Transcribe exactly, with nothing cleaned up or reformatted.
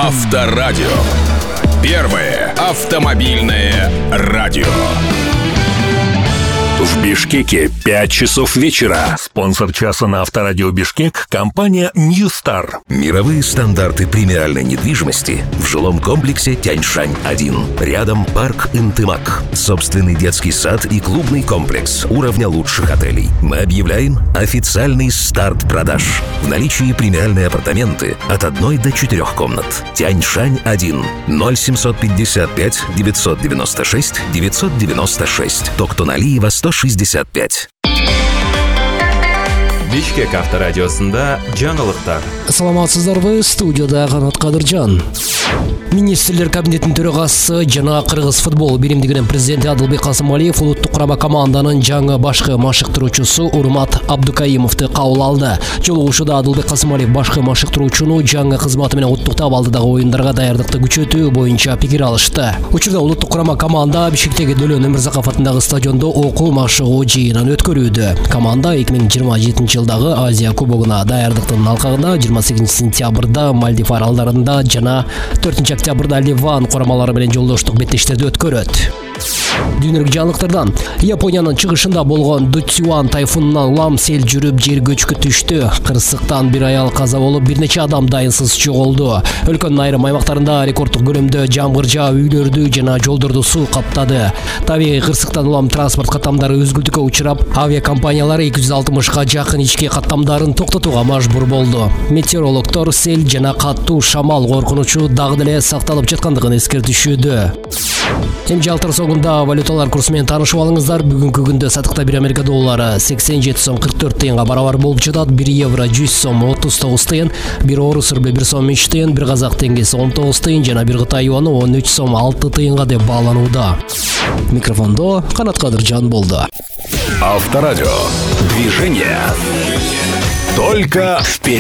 Авторадио. Первое автомобильное радио. В Бишкеке пять часов вечера. Спонсор часа на Авторадио Бишкек — компания New Star. Мировые стандарты премиальной недвижимости в жилом комплексе Тяньшань один. Рядом парк Интымак. Собственный детский сад и клубный комплекс уровня лучших отелей. Мы объявляем официальный старт продаж. В наличии премиальные апартаменты от одной до четырех комнат. Тяньшань один. ноль семьсот пятьдесят пять девятьсот девяносто шесть девятьсот девяносто шесть. Токтоналиева сто шестьдесят пять. Бишкек авторадиосында жаңылыктар. Саламатсыздарбы, студияда Канат Кадыржан. Министрлер кабинетинин төрагасы жана Кыргыз футбол биримдигинин президенти Адылбек Касымалиев улуттук курама команданын жаңы башкы машыктыруучусу Урмат Абдукаимовду кабыл алды. Жолугушууда Адылбек Касымалиев башкы машыктыруучуну жаңы кызматы менен уттуктап алдыдагы оюндарга даярдыкты күчөтүү боюнча пикир алышты. Учурда улуттук курама команда Бишкектеги Дөлөн Өмүрзаков атындагы стадиондо окуу машыгуу жыйынын өткөрүүдө. Команда эки миң жыйырма жетинчи жылдагы Азия кубогуна даярдыктын алкагында жыйырма сегизинчи сентябрда Мальдив аралдарында жана төртүнчү октябрда Ливан курамалары менен жолдоштук беттештерди өткөрөт. Дүйнөлүк жаңылыктардан Япониянын чыгышында болгон Дутсюан тайфунунан улам сел жүрүп жер көчкү түштү. Кырсыктан бир аял каза болуп, бир нече адам дайынсыз жоголду. Өлкөнүн айрым аймактарында рекорддук көлөмдө жамгыр жаап үйлөрдү жана жолдорду суу каптады. Табигый кырсыктан улам транспорт каттамдары үзгүлтүккө учурап, авиакомпаниялар эки жүз алтымышка жакын ички каттамдарын токтотууга мажбур болду. Метеорологдор сел жана каттуу шамал коркунучу дагы деле сакталып жаткандыгын эскертишүүдө. Эми жалтыр соңунда валюталар курсу менен таанышып алыңыздар. Бүгүнкү күндө сатыкта бир Америка доллары сексен жети сом кырк төрт тыйынга барабар болуп жатат. бир евро жүз сом отуз тогуз тыйын, бир орус рубль бир сом үч тыйын, бир казак теңгеси он тогуз тыйын жана бир Кытай юаны он үч сом алты тыйынга деп бааланууда. Микрофондо Канат Кадыржан болду. Авторадио. Движение только вперед.